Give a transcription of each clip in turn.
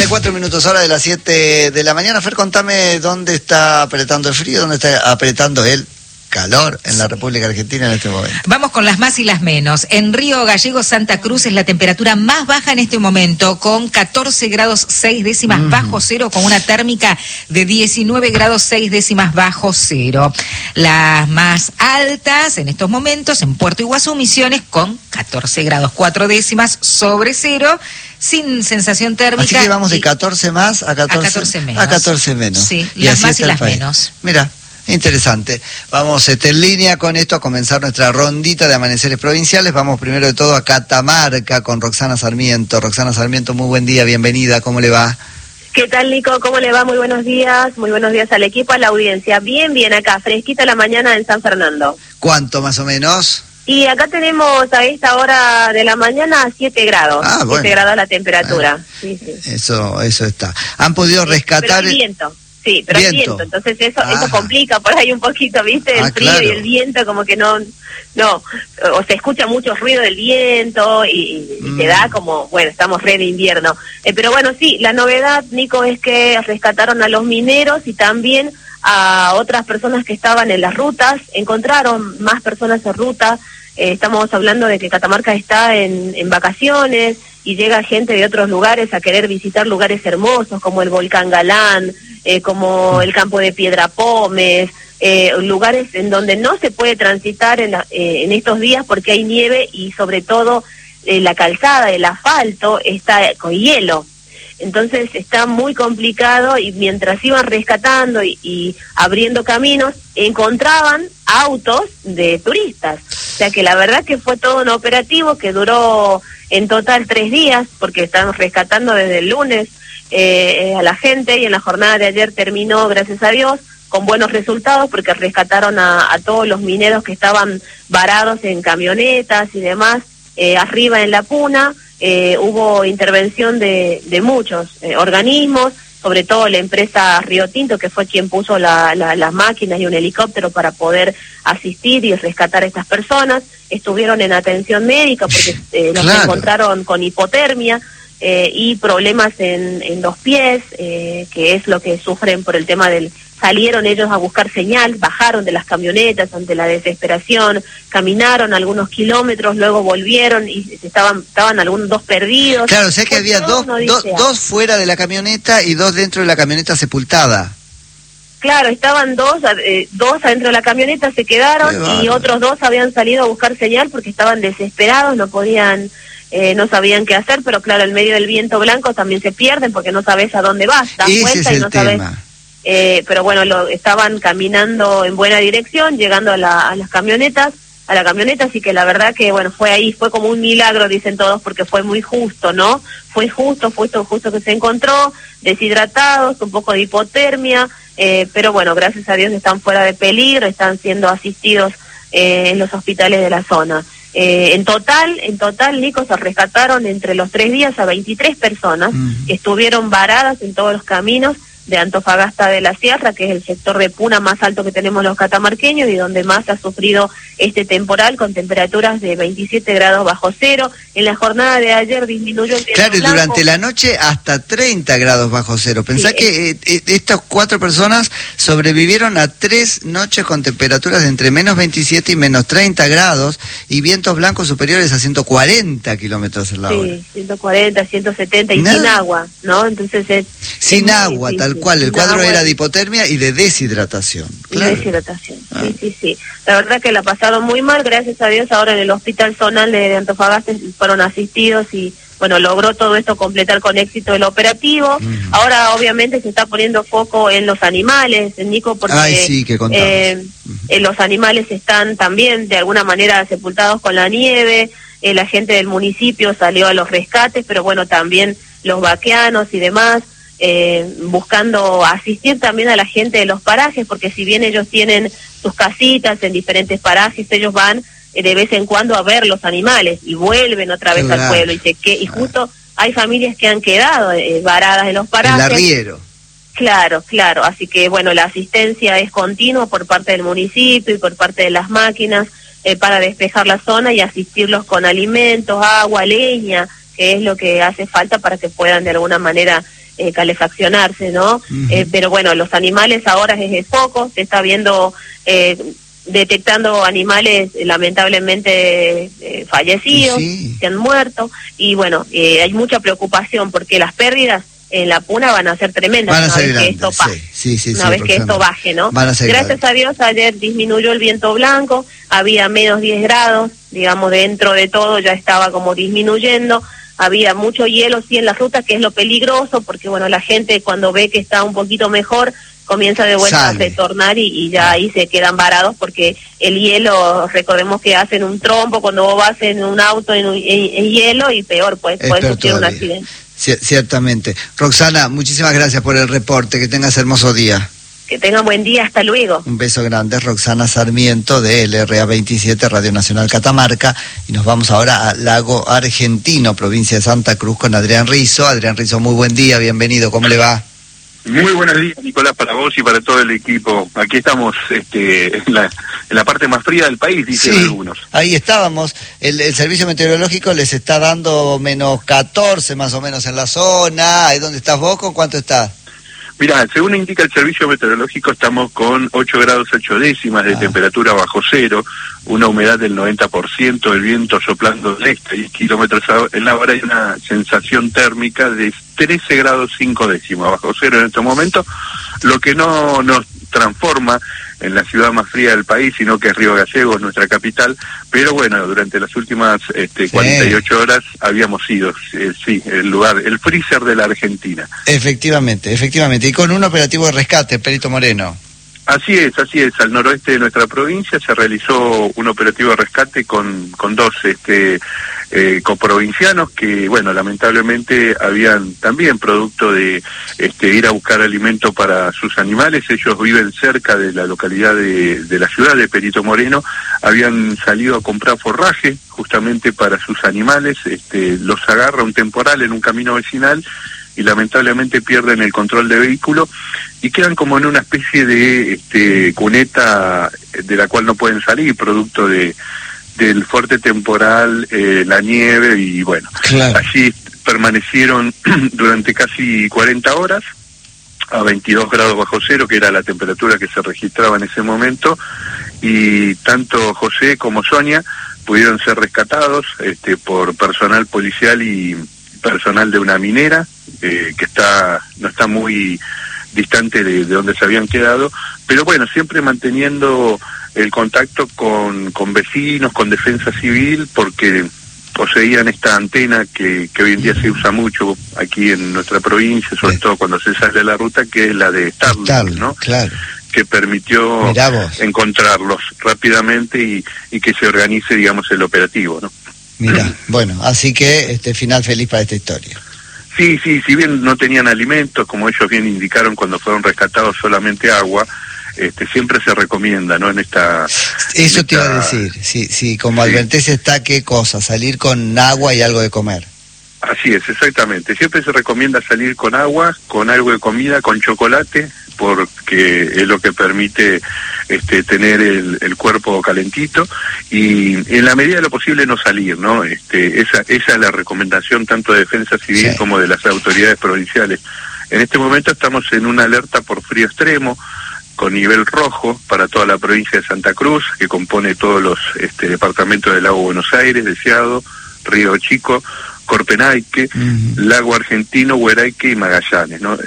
34 minutos, hora de las 7 de la mañana. Fer, contame dónde está apretando el frío, dónde está apretando el calor en la República Argentina en este momento. Vamos con las más y las menos. En Río Gallegos, Santa Cruz, es la temperatura más baja en este momento, con 14 grados 6 décimas bajo cero, con una térmica de 19 grados 6 décimas bajo cero. Las más altas en estos momentos en Puerto Iguazú, Misiones, con 14 grados 4 décimas sobre cero, sin sensación térmica. Así que vamos de 14 más a 14 menos. A 14 menos. Sí, y las más y las menos. Mira. Interesante. Vamos en línea con esto a comenzar nuestra rondita de amaneceres provinciales. Vamos primero de todo a Catamarca con Roxana Sarmiento. Roxana Sarmiento, muy buen día, bienvenida, ¿cómo le va? ¿Qué tal, Nico? ¿Cómo le va? Muy buenos días al equipo, a la audiencia. Bien acá, fresquita la mañana en San Fernando. ¿Cuánto más o menos? Y acá tenemos a esta hora de la mañana 7 grados. 7 grados la temperatura. Sí. Eso está. ¿Han podido rescatar? Pero hay viento. Sí, pero hay viento, entonces eso complica por ahí un poquito, ¿viste? El frío, claro. Y el viento como que no, o se escucha mucho ruido del viento y te da como, bueno, estamos re de invierno. Pero bueno, sí, la novedad, Nico, es que rescataron a los mineros y también a otras personas que estaban en las rutas, encontraron más personas en ruta. Estamos hablando de que Catamarca está en vacaciones y llega gente de otros lugares a querer visitar lugares hermosos como el Volcán Galán, como el campo de Piedra Pómez, lugares en donde no se puede transitar en estos días porque hay nieve y sobre todo la calzada, el asfalto está con hielo. Entonces está muy complicado y mientras iban rescatando y abriendo caminos, encontraban autos de turistas. O sea que la verdad que fue todo un operativo que duró en total 3 días, porque estaban rescatando desde el lunes a la gente, y en la jornada de ayer terminó, gracias a Dios, con buenos resultados, porque rescataron a todos los mineros que estaban varados en camionetas y demás, arriba en la puna. Hubo intervención de muchos organismos, sobre todo la empresa Río Tinto, que fue quien puso las máquinas y un helicóptero para poder asistir y rescatar a estas personas. Estuvieron en atención médica porque los encontraron con hipotermia y problemas en los pies, que es lo que sufren por el tema del... Salieron ellos a buscar señal, bajaron de las camionetas ante la desesperación, caminaron algunos kilómetros, luego volvieron y estaban algunos 2 perdidos. Claro, o sea que había dos fuera de la camioneta y 2 dentro de la camioneta sepultada. Claro, estaban dos adentro de la camioneta, se quedaron y otros 2 habían salido a buscar señal porque estaban desesperados, no sabían qué hacer, pero claro, en medio del viento blanco también se pierden porque no sabes a dónde vas, das vuelta y no sabes. Pero bueno, estaban caminando en buena dirección, llegando a la camioneta, así que la verdad que bueno, fue como un milagro, dicen todos, porque fue muy justo, ¿no? Fue justo que se encontró, deshidratados, un poco de hipotermia, pero bueno, gracias a Dios están fuera de peligro, están siendo asistidos en los hospitales de la zona. En total, Nico, se rescataron entre los 3 días a 23 personas que estuvieron varadas en todos los caminos de Antofagasta de la Sierra, que es el sector de puna más alto que tenemos los catamarqueños y donde más ha sufrido este temporal, con temperaturas de 27 grados bajo cero. En la jornada de ayer disminuyó el viento blanco. Claro, y durante la noche hasta 30 grados bajo cero. Pensá que estas 4 personas sobrevivieron a 3 noches con temperaturas de entre menos 27 y menos 30 grados y vientos blancos superiores a 140 kilómetros en la hora. Sí, 140, 170 y sin agua, ¿no? Entonces sin agua, tal cual, el cuadro era de hipotermia y de deshidratación. Claro. Y deshidratación, sí. La verdad que la pasaron muy mal, gracias a Dios ahora en el hospital zonal de Antofagasta fueron asistidos y bueno, logró todo esto completar con éxito el operativo. Ahora obviamente se está poniendo foco en los animales, Nico, porque los animales están también de alguna manera sepultados con la nieve, la gente del municipio salió a los rescates, pero bueno, también los vaqueanos y demás, buscando asistir también a la gente de los parajes, porque si bien ellos tienen sus casitas en diferentes parajes, ellos van de vez en cuando a ver los animales y vuelven otra vez al pueblo y justo hay familias que han quedado varadas en los parajes. El arriero. Claro, así que bueno, la asistencia es continua por parte del municipio y por parte de las máquinas para despejar la zona y asistirlos con alimentos, agua, leña, que es lo que hace falta para que puedan de alguna manera calefaccionarse, ¿no? Pero bueno, los animales ahora es poco, se está viendo, detectando animales lamentablemente fallecidos, que han muerto, y bueno, hay mucha preocupación porque las pérdidas en la puna van a ser tremendas una vez que esto pase, una vez que esto baje, ¿no? Gracias a Dios ayer disminuyó el viento blanco, había menos 10 grados, digamos, dentro de todo ya estaba como disminuyendo, había mucho hielo sí en las rutas, que es lo peligroso, porque bueno, la gente cuando ve que está un poquito mejor, comienza de vuelta a retornar y ya ahí se quedan varados, porque el hielo, recordemos que hacen un trompo cuando vos vas en un auto en hielo, y peor, pues puede sufrir un accidente. Ciertamente. Roxana, muchísimas gracias por el reporte, que tengas hermoso día. Que tengan buen día, hasta luego. Un beso grande, Roxana Sarmiento de LRA 27, Radio Nacional Catamarca, y nos vamos ahora a Lago Argentino, provincia de Santa Cruz, con Adrián Rizzo. Adrián Rizzo, muy buen día, bienvenido, ¿cómo le va? Muy buenos días, Nicolás, para vos y para todo el equipo. Aquí estamos en la parte más fría del país, dicen algunos. Ahí estábamos. El servicio meteorológico les está dando menos 14 más o menos en la zona. ¿Ahí donde estás vos? ¿Con cuánto estás? Mirá, según indica el servicio meteorológico, estamos con 8 grados 8 décimas de temperatura bajo cero, una humedad del 90%, el viento soplando del este, 10 kilómetros en la hora, y una sensación térmica de 13 grados 5 décimas bajo cero en este momento, lo que no nos transforma en la ciudad más fría del país, sino que es Río Gallegos, nuestra capital, pero bueno, durante las últimas 48 horas habíamos sido, el lugar, el freezer de la Argentina. Efectivamente, y con un operativo de rescate, Perito Moreno. Así es, al noroeste de nuestra provincia se realizó un operativo de rescate con dos coprovincianos que, bueno, lamentablemente habían también producto de ir a buscar alimento para sus animales. Ellos viven cerca de la localidad de la ciudad de Perito Moreno, habían salido a comprar forraje justamente para sus animales, los agarra un temporal en un camino vecinal y lamentablemente pierden el control de vehículo y quedan como en una especie de cuneta de la cual no pueden salir, producto del fuerte temporal, la nieve, y bueno, allí permanecieron durante casi 40 horas a 22 grados bajo cero, que era la temperatura que se registraba en ese momento, y tanto José como Sonia pudieron ser rescatados por personal policial y personal de una minera, que no está muy distante de donde se habían quedado, pero bueno, siempre manteniendo el contacto con vecinos, con defensa civil, porque poseían esta antena que hoy en día se usa mucho aquí en nuestra provincia, sobre todo cuando se sale a la ruta, que es la de Starlink, ¿no? Claro. Que permitió encontrarlos rápidamente y que se organice, digamos, el operativo, ¿no? Mira, bueno, así que final feliz para esta historia. Sí, si bien no tenían alimentos, como ellos bien indicaron cuando fueron rescatados, solamente agua, siempre se recomienda, ¿no? Eso te iba a decir, sí, como advertencia está, ¿qué cosa? Salir con agua y algo de comer. Así es, exactamente. Siempre se recomienda salir con agua, con algo de comida, con chocolate, porque es lo que permite tener el cuerpo calentito, y en la medida de lo posible no salir, ¿no? Esa es la recomendación tanto de Defensa Civil como de las autoridades provinciales. En este momento estamos en una alerta por frío extremo, con nivel rojo para toda la provincia de Santa Cruz, que compone todos los departamentos del Lago Buenos Aires, Deseado, Río Chico, Corpenayque, Lago Argentino, Huerayque y Magallanes, ¿no?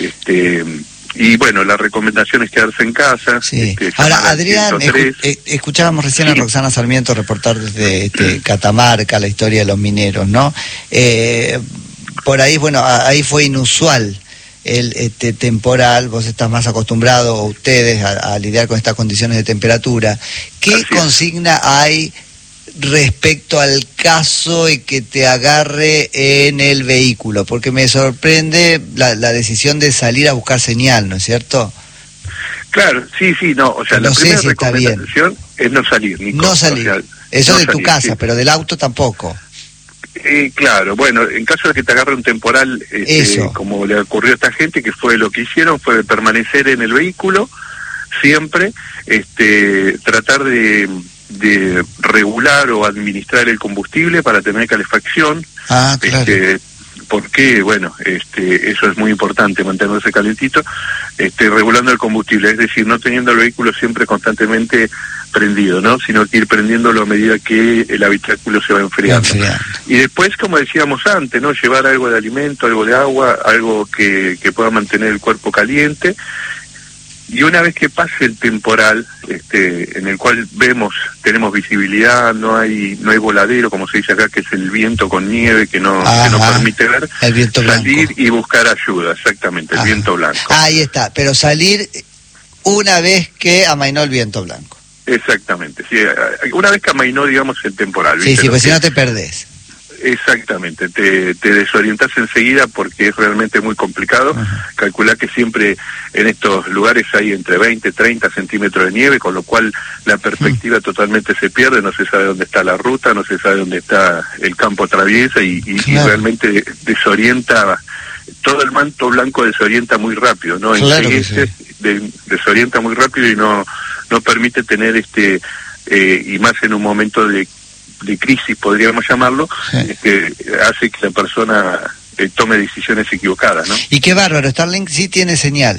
Y bueno, la recomendación es quedarse en casa. Sí. Ahora, Adrián, escuchábamos recién a Roxana Sarmiento reportar desde Catamarca la historia de los mineros, ¿no? Por ahí, bueno, ahí fue inusual el temporal, vos estás más acostumbrado, ustedes, a lidiar con estas condiciones de temperatura. ¿Qué consigna hay respecto al caso y que te agarre en el vehículo? Porque me sorprende la decisión de salir a buscar señal, ¿no es cierto? Claro, sí, no, o sea, no, la primera recomendación es no salir, Nico. No salir, o sea, eso no de tu casa, pero del auto tampoco. Claro, bueno, en caso de que te agarre un temporal, como le ocurrió a esta gente, que fue lo que hicieron, fue permanecer en el vehículo, siempre, tratar de regular o administrar el combustible para tener calefacción. Claro. porque, bueno, eso es muy importante, mantenerse calentito, regulando el combustible, es decir, no teniendo el vehículo siempre constantemente prendido, ¿no? Sino que ir prendiéndolo a medida que el habitáculo se va enfriando. Y después, como decíamos antes, ¿no? Llevar algo de alimento, algo de agua, algo que pueda mantener el cuerpo caliente. Y una vez que pase el temporal, en el cual tenemos visibilidad, no hay voladero, como se dice acá, que es el viento con nieve que no permite ver, el viento salir blanco. Y buscar ayuda, exactamente, el viento blanco. Ahí está, pero salir una vez que amainó el viento blanco. Exactamente, sí, una vez que amainó, digamos, el temporal. ¿Viste? Sí, pues si no te perdés. Exactamente, te desorientás enseguida porque es realmente muy complicado. Calculá que siempre en estos lugares hay entre 20 30 centímetros de nieve, con lo cual la perspectiva totalmente se pierde, no se sabe dónde está la ruta, no se sabe dónde está el campo traviesa y realmente desorienta, todo el manto blanco desorienta muy rápido, ¿no? Desorienta muy rápido y no permite tener y más en un momento de crisis, podríamos llamarlo, que hace que la persona tome decisiones equivocadas, ¿no? Y qué bárbaro, Starlink sí tiene señal.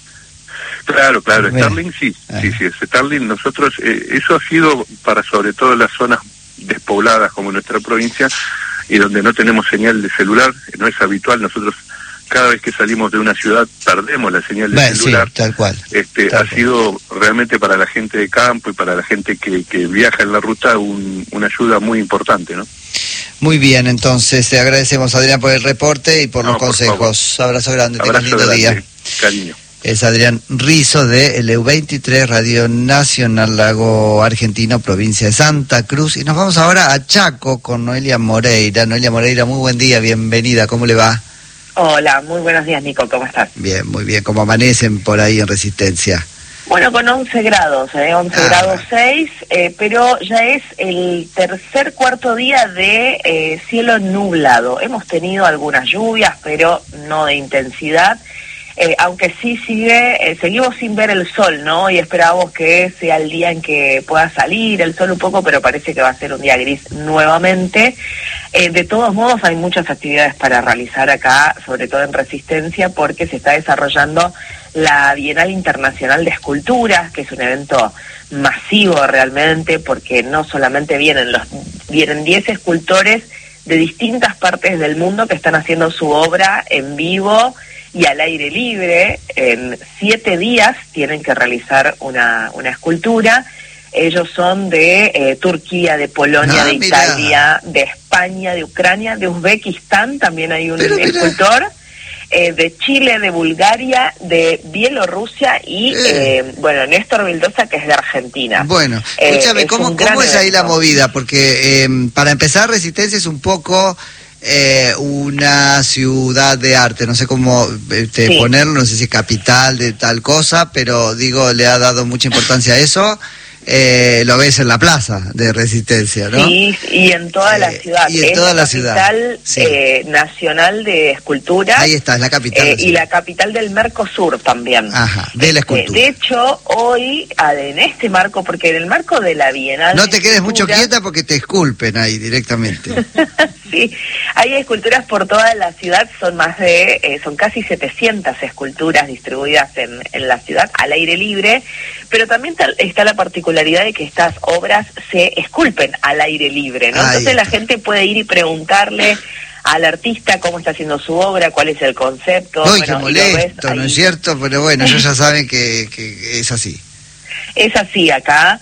Claro, Starlink sí, Starlink nosotros, eso ha sido para sobre todo las zonas despobladas como nuestra provincia y donde no tenemos señal de celular, no es habitual, nosotros cada vez que salimos de una ciudad perdemos la señal de celular. Sí, tal cual. Ha sido realmente para la gente de campo y para la gente que viaja en la ruta una ayuda muy importante, ¿no? Muy bien, entonces te agradecemos, Adrián, por el reporte y por los consejos. Abrazo grande, tengas lindo día. Cariño. Es Adrián Rizzo de LU23, Radio Nacional Lago Argentino, provincia de Santa Cruz. Y nos vamos ahora a Chaco con Noelia Moreira. Noelia Moreira, muy buen día, bienvenida, ¿cómo le va? Hola, muy buenos días, Nico, ¿cómo estás? Bien, muy bien, ¿cómo amanecen por ahí en Resistencia? Bueno, con 11 grados, 11 grados 6, pero ya es el cuarto día de cielo nublado. Hemos tenido algunas lluvias, pero no de intensidad, aunque sí seguimos sin ver el sol, ¿no? Y esperamos que sea el día en que pueda salir el sol un poco, pero parece que va a ser un día gris nuevamente. De todos modos, hay muchas actividades para realizar acá, sobre todo en Resistencia, porque se está desarrollando la Bienal Internacional de Esculturas, que es un evento masivo realmente, porque no solamente vienen 10 escultores de distintas partes del mundo que están haciendo su obra en vivo y al aire libre. En 7 días tienen que realizar una escultura. Ellos son de Turquía, de Polonia, de Italia, de España, de Ucrania, de Uzbekistán, también hay un escultor, de Chile, de Bulgaria, de Bielorrusia y, Néstor Vildosa, que es de Argentina. Bueno, escúchame, ¿cómo es ahí la movida? Porque para empezar, Resistencia es un poco una ciudad de arte, no sé cómo ponerlo, no sé si capital de tal cosa, pero digo, le ha dado mucha importancia a eso. Lo ves en la plaza de Resistencia, ¿no? Sí, y en toda la ciudad. Y en toda la ciudad. Capital nacional de escultura. Ahí está, es la capital. Y la capital del Mercosur también. Ajá, de la escultura. De hecho, hoy, en este marco, porque en el marco de la Bienal... No te quedes mucho quieta porque te esculpen ahí directamente. Sí, hay esculturas por toda la ciudad, son casi 700 esculturas distribuidas en la ciudad al aire libre, pero también está la particularidad de que estas obras se esculpen al aire libre, ¿no? Entonces la gente puede ir y preguntarle al artista cómo está haciendo su obra, cuál es el concepto. Qué molesto, ¿no es cierto? Pero bueno, ellos ya saben que es así. Es así acá.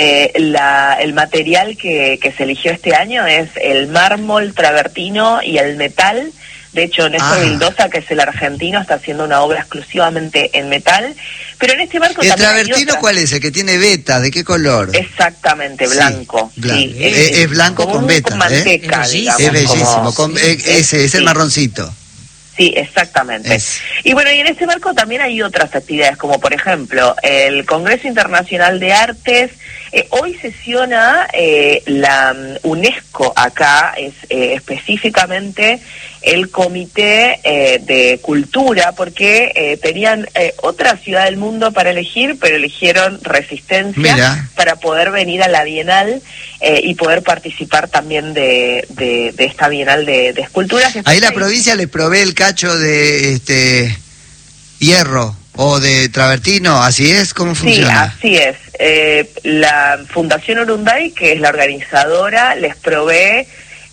El material que se eligió este año es el mármol travertino y el metal. De hecho, Néstor Vildosa, que es el argentino, está haciendo una obra exclusivamente en metal. Pero en este marco ¿El también travertino cuál es? ¿El que tiene vetas? ¿De qué color? Exactamente, blanco. Sí, es blanco con vetas. Con manteca, digamos, es bellísimo. Ese es el marroncito. Sí, exactamente. Y bueno, y en ese marco también hay otras actividades, como por ejemplo el Congreso Internacional de Artes. Hoy sesiona la UNESCO acá, es específicamente el Comité de Cultura, porque tenían otra ciudad del mundo para elegir, pero eligieron Resistencia para poder venir a la Bienal y poder participar también de esta Bienal de esculturas. Ahí la provincia les provee el cacho de hierro o de travertino, ¿así es? ¿Cómo funciona? Sí, así es. La Fundación Urunday, que es la organizadora, les provee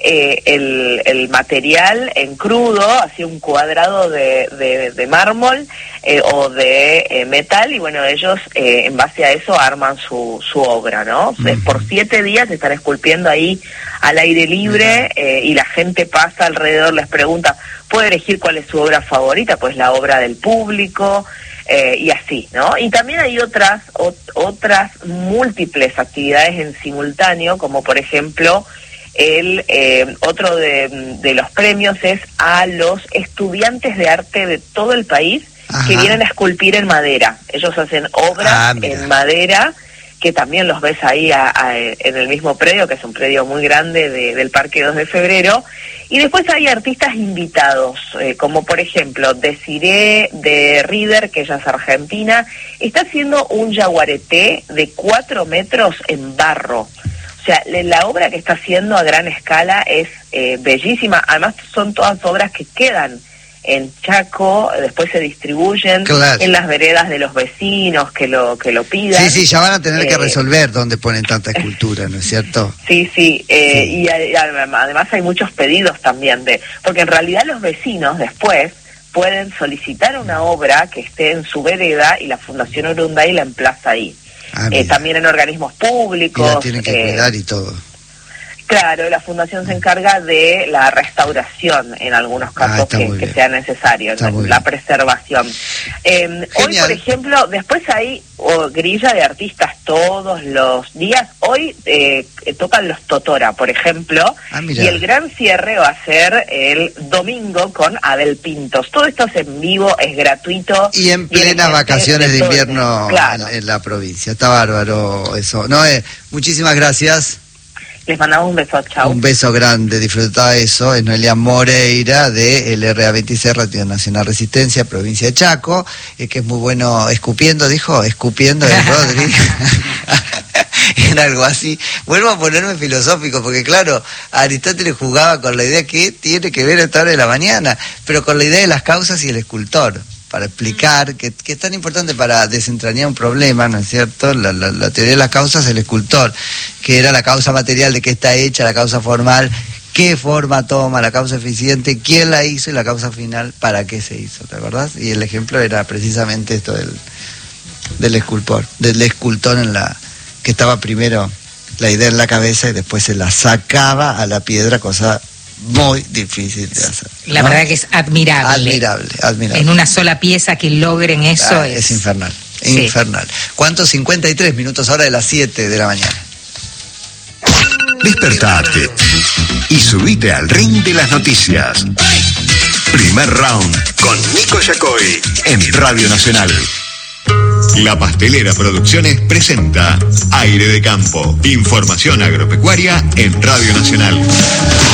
el material en crudo, así un cuadrado de mármol o de metal, y bueno, ellos en base a eso arman su obra, ¿no? Por 7 días están esculpiendo ahí al aire libre y la gente pasa alrededor, les pregunta, puede elegir cuál es su obra favorita, pues la obra del público, y así, ¿no? Y también hay otras múltiples actividades en simultáneo, como por ejemplo otro de los premios es a los estudiantes de arte de todo el país que vienen a esculpir en madera. Ellos hacen obras en madera, que también los ves ahí en el mismo predio, que es un predio muy grande del Parque 2 de Febrero. Y después hay artistas invitados, como por ejemplo Desiree de Rieder, que ella es argentina, está haciendo un yaguareté de 4 metros en barro. O sea, la obra que está haciendo a gran escala es bellísima. Además, son todas obras que quedan en Chaco, después se distribuyen en las veredas de los vecinos que lo pidan. Sí, ya van a tener que resolver dónde ponen tanta escultura, ¿no es cierto? Sí. Y además hay muchos pedidos también porque en realidad los vecinos después pueden solicitar una obra que esté en su vereda y la Fundación Urunday la emplaza ahí. También en organismos públicos. Y la tienen que cuidar y todo. Claro, la Fundación se encarga de la restauración en algunos casos que sea necesario, la preservación. Hoy, por ejemplo, después hay grilla de artistas todos los días. Hoy tocan los Totora, por ejemplo, y el gran cierre va a ser el domingo con Abel Pintos. Todo esto es en vivo, es gratuito. Y en plenas vacaciones de invierno en la provincia. Está bárbaro eso. Noé, muchísimas gracias. Les mandamos un beso, chao. Un beso grande, disfruta eso. Es Noelia Moreira de LRA26, Radio Nacional Resistencia, provincia de Chaco, que es muy bueno escupiendo, Rodri. Era algo así. Vuelvo a ponerme filosófico, porque claro, Aristóteles jugaba con la idea que tiene que ver a esta hora de la mañana, pero con la idea de las causas y el escultor, para explicar que es tan importante para desentrañar un problema, ¿no es cierto? La teoría de las causas, el escultor, que era la causa material de qué está hecha, la causa formal, qué forma toma, la causa eficiente, quién la hizo y la causa final, para qué se hizo, ¿te acordás? Y el ejemplo era precisamente esto del escultor que estaba primero la idea en la cabeza y después se la sacaba a la piedra, cosa muy difícil de hacer. La verdad que es admirable. Admirable. En una sola pieza que logren eso es infernal. Infernal. ¿Cuántos? 53 minutos ahora de las 7 de la mañana. Despertate y subite al ring de las noticias. Primer round con Nico Yacoy en Radio Nacional. La Pastelera Producciones presenta Aire de Campo. Información agropecuaria en Radio Nacional.